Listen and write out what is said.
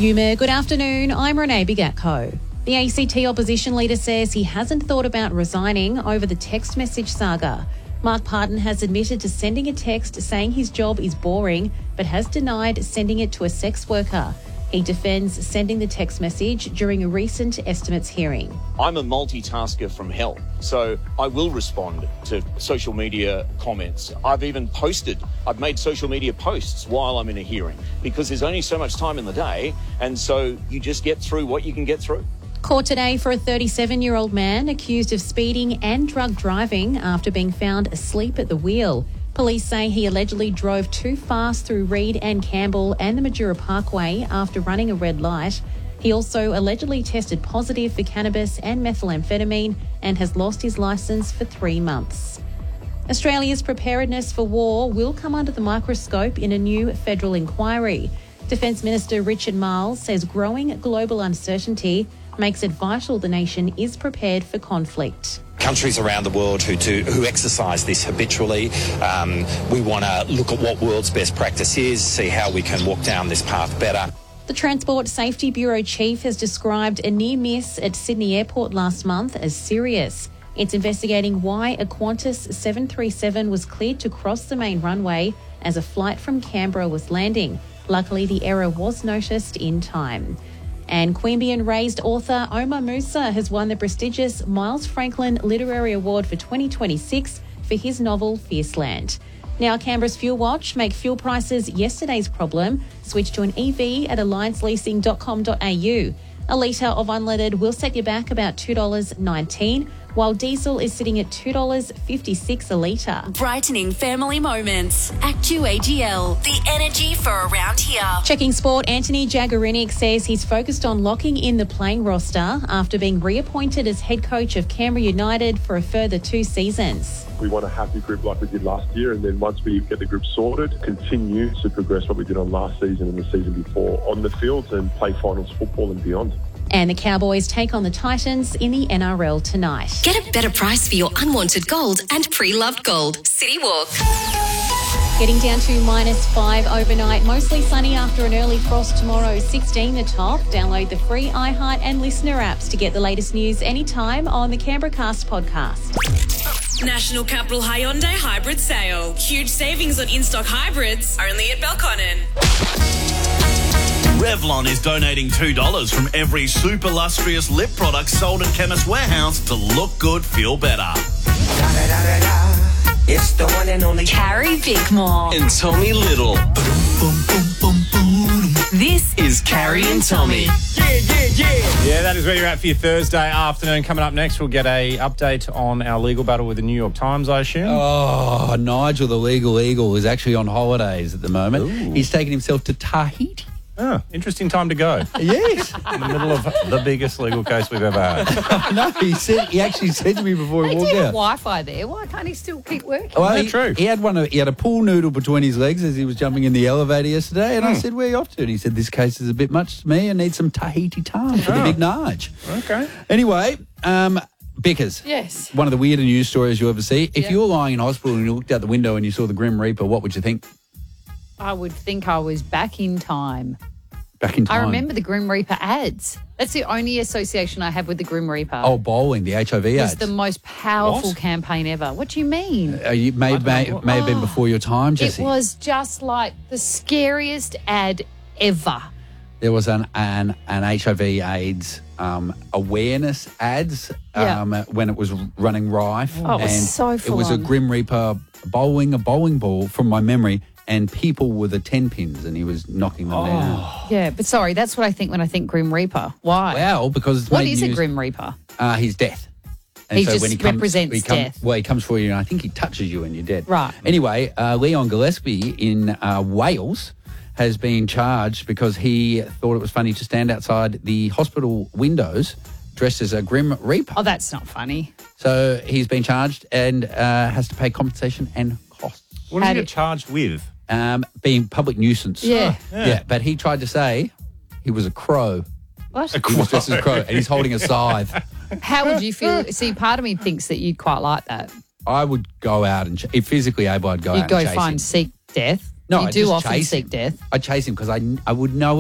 Yuma, good afternoon. I'm Renee Bigatko. The ACT opposition leader says he hasn't thought about resigning over the text message saga. Mark Parton has admitted to sending a text saying his job is boring, but has denied sending it to a sex worker. He defends sending the text message during a recent estimates hearing. I'm a multitasker from hell, so I will respond to social media comments. I've made social media posts while I'm in a hearing because there's only so much time in the day, and so you just get through what you can get through. Court today for a 37-year-old man accused of speeding and drug driving after being found asleep at the wheel. Police say he allegedly drove too fast through Reed and Campbell and the Majura Parkway after running a red light. He also allegedly tested positive for cannabis and methamphetamine and has lost his licence for 3 months. Australia's preparedness for war will come under the microscope in a new federal inquiry. Defence Minister Richard Marles says growing global uncertainty makes it vital the nation is prepared for conflict. Countries around the world who exercise this habitually. We want to look at what world's best practice is, see how we can walk down this path better. The Transport Safety Bureau Chief has described a near miss at Sydney Airport last month as serious. It's investigating why a Qantas 737 was cleared to cross the main runway as a flight from Canberra was landing. Luckily, the error was noticed in time. And Queanbeyan-raised author Omar Musa has won the prestigious Miles Franklin Literary Award for 2026 for his novel Fierceland. Now, Canberra's Fuel Watch make fuel prices yesterday's problem. Switch to an EV at allianceleasing.com.au. A litre of unleaded will set you back about $2.19, while diesel is sitting at $2.56 a litre. Brightening family moments. ActuAGL, the energy for around here. Checking sport, Anthony Jagarinic says he's focused on locking in the playing roster after being reappointed as head coach of Canberra United for a further 2 seasons. We want a happy group like we did last year, and then once we get the group sorted, continue to progress what we did on last season and the season before on the field and play finals football and beyond. And the Cowboys take on the Titans in the NRL tonight. Get a better price for your unwanted gold and pre-loved gold. City Walk. Getting down to -5 overnight. Mostly sunny after an early frost tomorrow. 16 the top. Download the free iHeart and Listener apps to get the latest news anytime on the Canberra Cast podcast. National Capital Hyundai Hybrid Sale. Huge savings on in-stock hybrids, only at Belconnen. Revlon is donating $2 from every super lustrous lip product sold at Chemist Warehouse to look good, feel better. It's the one and only Carrie Bickmore. And Tommy Little. This is Carrie and Tommy. Yeah, that is where you're at for your Thursday afternoon. Coming up next, we'll get a update on our legal battle with the New York Times, I assume. Oh, Nigel, the legal eagle, is actually on holidays at the moment. Ooh. He's taking himself to Tahiti. Oh, interesting time to go. Yes. In the middle of the biggest legal case we've ever had. No, he actually said to me before he They walked do have out. Wi-Fi there. Why can't he still keep working? Well, true. He had a pool noodle between his legs as he was jumping in the elevator yesterday, and I said, "Where are you off to?" And he said, "This case is a bit much to me. I need some Tahiti time for the big Nige." Okay. Anyway, Bickers. Yes. One of the weirder news stories you ever see. If you were lying in hospital and you looked out the window and you saw the Grim Reaper, what would you think? I would think I was back in time. Back in time. I remember the Grim Reaper ads. That's the only association I have with the Grim Reaper. Oh, bowling, the HIV It was ads. the most powerful campaign ever. What do you mean? You may have been before your time, Jessie. It was just like the scariest ad ever. There was an HIV/AIDS awareness ads when it was running rife. Oh, it was and so it was a full-on. Grim Reaper bowling a bowling ball from my memory, and people with the 10 pins, and he was knocking them down. Yeah, but sorry, that's what I think when I think Grim Reaper. Why? Well, because it's What made is a news. Grim Reaper? He's death. And He just represents death. Well, he comes for you, and I think he touches you, and you're dead. Right. Anyway, Leon Gillespie in Wales has been charged because he thought it was funny to stand outside the hospital windows dressed as a Grim Reaper. Oh, that's not funny. So he's been charged and has to pay compensation and costs. What does he get charged with? Being public nuisance. Yeah. Yeah, but he tried to say he was a crow. What? He was dressed as a crow, and he's holding a scythe. How would you feel? See, part of me thinks that you'd quite like that. I would go out and, if physically able, I'd go You'd out go and chase find him. seek death. No, you I'd do just often chase seek him. death. I'd chase him because I would know